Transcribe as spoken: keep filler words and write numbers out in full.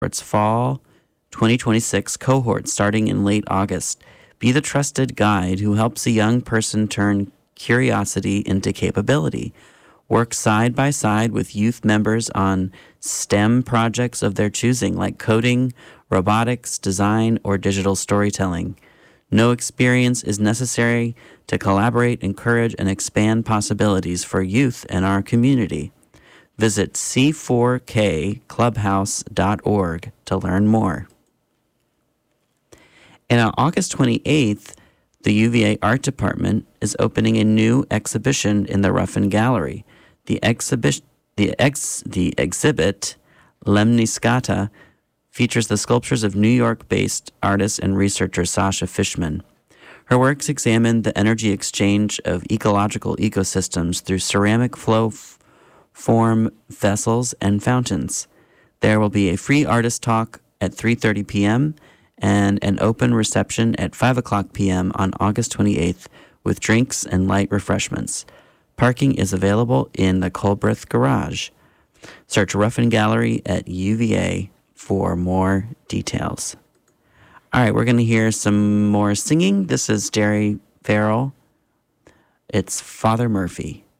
its fall twenty twenty-six cohort starting in late August. Be the trusted guide who helps a young person turn curiosity into capability. Work side by side with youth members on STEM projects of their choosing, like coding, robotics, design, or digital storytelling. No experience is necessary to collaborate, encourage, and expand possibilities for youth in our community. Visit c four k clubhouse dot org to learn more. And on August twenty-eighth, the U V A Art Department is opening a new exhibition in the Ruffin Gallery. The exhibition, the ex, the exhibit, Lemniscata, features the sculptures of New York-based artist and researcher Sasha Fishman. Her works examine the energy exchange of ecological ecosystems through ceramic flow f- form vessels and fountains. There will be a free artist talk at three thirty p.m. and an open reception at five o'clock p.m. on August twenty-eighth with drinks and light refreshments. Parking is available in the Colbreth Garage. Search Ruffin Gallery at U V A for more details. All right, we're going to hear some more singing. This is Jerry Farrell. It's Father Murphy.